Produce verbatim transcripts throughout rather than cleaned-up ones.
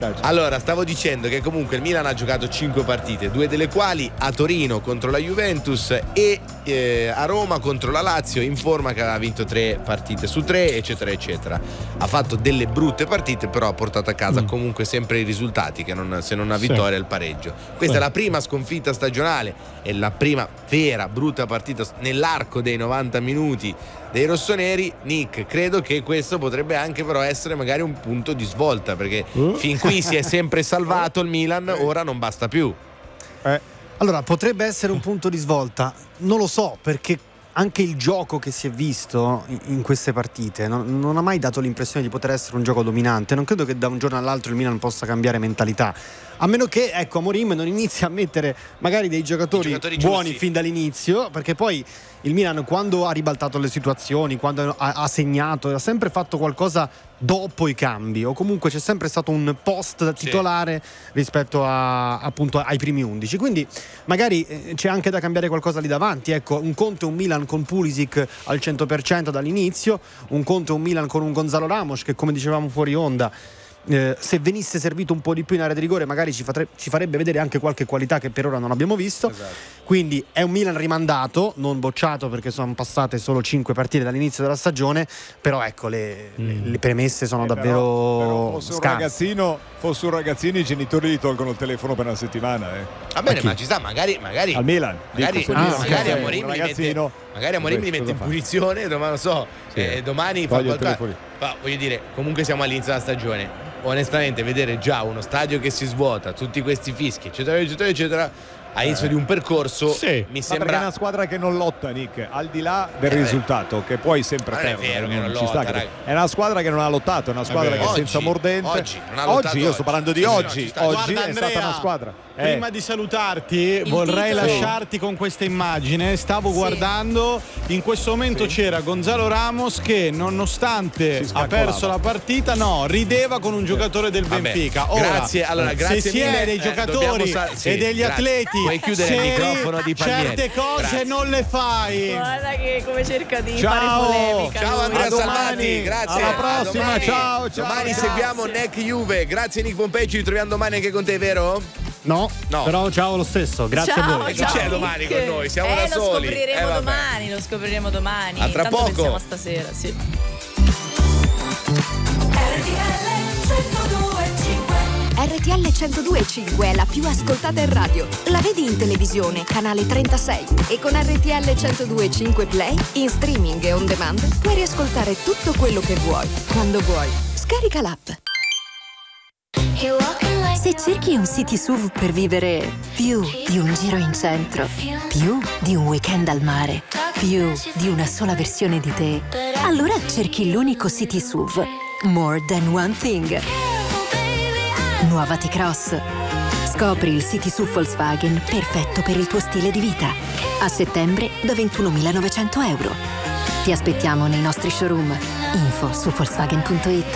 Allora, stavo dicendo che comunque il Milan ha giocato cinque partite, due delle quali a Torino contro la Juventus e eh, a Roma contro la Lazio, in forma che aveva vinto tre partite su tre, eccetera eccetera. Ha fatto delle brutte partite, però ha portato a casa mm. comunque sempre i risultati, che non, se non una vittoria sì. il pareggio. Questa sì. è la prima sconfitta stagionale e la prima vera brutta partita nell'arco dei novanta minuti dei rossoneri. Nick, credo che questo potrebbe anche però essere magari un punto di svolta, perché uh. fin qui si è sempre salvato il Milan, ora non basta più. Eh. Allora, potrebbe essere un punto di svolta, non lo so, perché anche il gioco che si è visto in queste partite non, non ha mai dato l'impressione di poter essere un gioco dominante. Non credo che da un giorno all'altro il Milan possa cambiare mentalità, a meno che, ecco, Amorim non inizi a mettere magari dei giocatori, giocatori buoni giusti. fin dall'inizio, perché poi il Milan, quando ha ribaltato le situazioni, quando ha, ha segnato, ha sempre fatto qualcosa dopo i cambi, o comunque c'è sempre stato un post titolare sì. rispetto a, appunto ai primi undici, quindi magari eh, c'è anche da cambiare qualcosa lì davanti. Ecco, un conto è un Milan con Pulisic al cento per cento dall'inizio, un conto è un Milan con un Gonzalo Ramos che, come dicevamo fuori onda, Eh, se venisse servito un po' di più in area di rigore magari ci, fatre- ci farebbe vedere anche qualche qualità che per ora non abbiamo visto. Esatto. Quindi è un Milan rimandato, non bocciato, perché sono passate solo cinque partite dall'inizio della stagione, però ecco le, mm. le premesse sono eh davvero però, però fosse un ragazzino fosse un ragazzino i genitori gli tolgono il telefono per una settimana eh. Va bene, ma ci sta, magari magari al Milan magari, dico, ah, Milan, magari sì, Amorim li mette, magari Amorim li mette in punizione, domani non so sì. eh, domani fa qualcosa, ma voglio dire, comunque siamo all'inizio della stagione. Onestamente vedere già uno stadio che si svuota, tutti questi fischi eccetera eccetera eccetera a inizio eh. di un percorso sì. mi ma sembra perché è una squadra che non lotta, Nick, al di là del eh, risultato che puoi sempre perdere, è vero che non ci lotta, sta, che... è una squadra che non ha lottato, è una squadra che è senza mordente oggi, non ha lottato oggi io oggi. sto parlando di sì, oggi sì, no, oggi Guarda, è Andrea, stata una squadra eh. prima di salutarti il vorrei titolo. lasciarti con questa immagine. Stavo sì. guardando, in questo momento sì. c'era Gonzalo Ramos che, nonostante ha perso la partita, no, rideva con un giocatore del Vabbè, Benfica. Ora, grazie, allora, grazie se si mille, è dei giocatori eh, sa- sì, e degli grazie. atleti puoi chiudere seri, il microfono di Palmieri, certe cose grazie. non le fai. Guarda che come cerca di ciao. fare polemica. Ciao lui. Andrea domani. Salvati, grazie. Alla prossima, domani. ciao, ciao. Domani Grazie. seguiamo N E C Juve. Grazie Nick Pompei, ci ritroviamo domani anche con te, vero? No, no. però ciao lo stesso, grazie ciao, a voi. E chi c'è domani con noi? Siamo eh, da lo soli. Scopriremo eh, domani, lo scopriremo domani. A tra Tanto poco. pensiamo a stasera, sì. R T L centodue e cinque è la più ascoltata in radio. La vedi in televisione, canale trentasei. E con R T L centodue e cinque Play, in streaming e on demand, puoi riascoltare tutto quello che vuoi, quando vuoi. Scarica l'app. Se cerchi un city S U V per vivere più di un giro in centro, più di un weekend al mare, più di una sola versione di te, allora cerchi l'unico city S U V, More Than One Thing. Nuova T-Cross. Scopri il City S U V Volkswagen perfetto per il tuo stile di vita. A settembre da ventunomilanovecento euro. Ti aspettiamo nei nostri showroom. Info su Volkswagen punto it.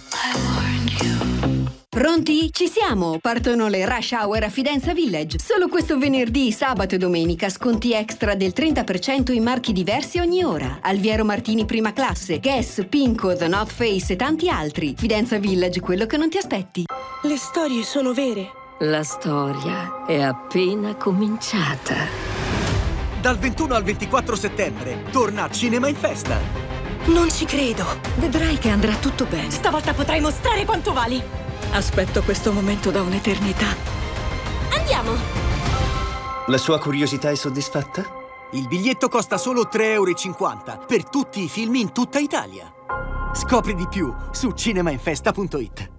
Pronti? Ci siamo! Partono le Rush Hour a Fidenza Village. Solo questo venerdì, sabato e domenica sconti extra del trenta per cento in marchi diversi ogni ora. Alviero Martini prima classe, Guess, Pinko, The North Face e tanti altri. Fidenza Village, quello che non ti aspetti. Le storie sono vere. La storia è appena cominciata. Dal ventuno al ventiquattro settembre torna Cinema in Festa. Non ci credo. Vedrai che andrà tutto bene. Stavolta potrai mostrare quanto vali. Aspetto questo momento da un'eternità. Andiamo! La sua curiosità è soddisfatta? Il biglietto costa solo tre e cinquanta euro per tutti i film in tutta Italia. Scopri di più su cinema in festa punto it.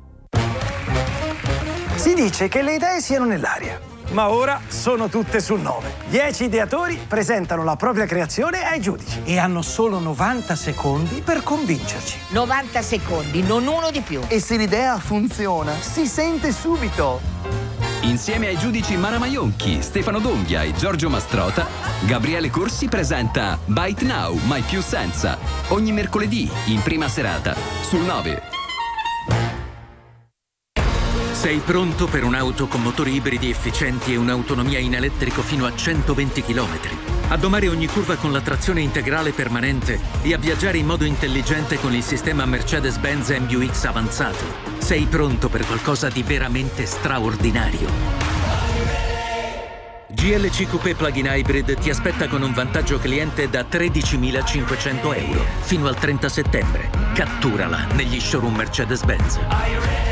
Si dice che le idee siano nell'aria, ma ora sono tutte sul nove. Dieci ideatori presentano la propria creazione ai giudici e hanno solo novanta secondi per convincerci. novanta secondi, non uno di più. E se l'idea funziona, si sente subito. Insieme ai giudici Mara Maionchi, Stefano Donghia e Giorgio Mastrota, Gabriele Corsi presenta Bite Now, mai più senza. Ogni mercoledì, in prima serata, sul nove. Sei pronto per un'auto con motori ibridi efficienti e un'autonomia in elettrico fino a centoventi chilometri? A domare ogni curva con la trazione integrale permanente e a viaggiare in modo intelligente con il sistema Mercedes-Benz M U X avanzato? Sei pronto per qualcosa di veramente straordinario? G L C Coupé Plug-in Hybrid ti aspetta con un vantaggio cliente da tredicimilacinquecento euro fino al trenta settembre. Catturala negli showroom Mercedes-Benz.